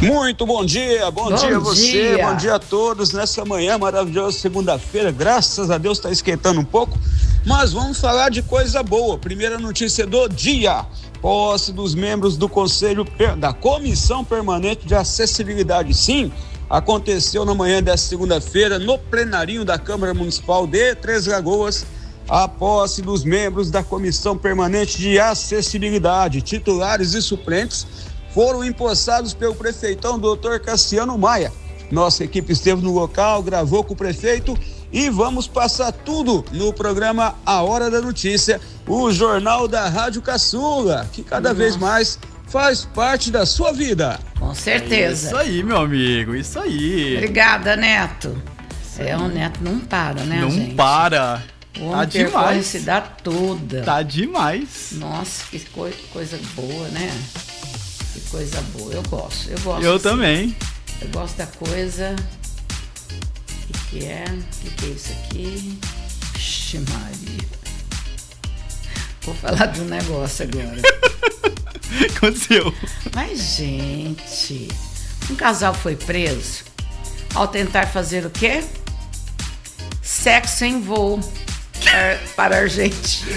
Muito bom dia a você, bom dia a todos nessa manhã maravilhosa, segunda-feira, graças a Deus está esquentando um pouco, mas vamos falar de coisa boa. Primeira notícia do dia: posse dos membros do Conselho da Comissão Permanente de Acessibilidade. Sim, aconteceu na manhã desta segunda-feira no plenarinho da Câmara Municipal de Três Lagoas, a posse dos membros da Comissão Permanente de Acessibilidade, titulares e suplentes, foram empossados pelo prefeitão Dr. Cassiano Maia. Nossa equipe esteve no local, gravou com o prefeito e vamos passar tudo no programa A Hora da Notícia, o jornal da Rádio Caçula, que cada vez mais faz parte da sua vida. Com certeza. Isso aí, meu amigo, isso aí. Obrigada, Neto. O Neto não para, né, gente? Não para. O homem percorre a cidade toda. Tá demais. Nossa, que coisa boa, né? Que coisa boa, eu gosto. Eu assim. também. Eu gosto da coisa. O que é isso aqui? Ixi, Maria. Vou falar de um negócio agora. Aconteceu. Mas, gente, um casal foi preso ao tentar fazer o quê? Sexo em voo para a Argentina.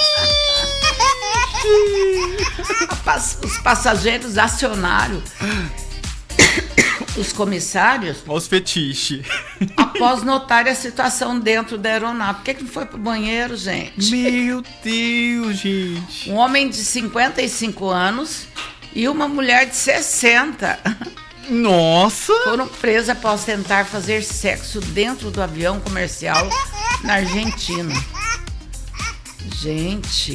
Os passageiros acionaram os comissários Os fetiches. após notar a situação dentro da aeronave. Por que não foi pro banheiro, gente? Meu Deus, gente. Um homem de 55 anos e uma mulher de 60 Nossa. foram presos após tentar fazer sexo dentro do avião comercial na Argentina. Gente...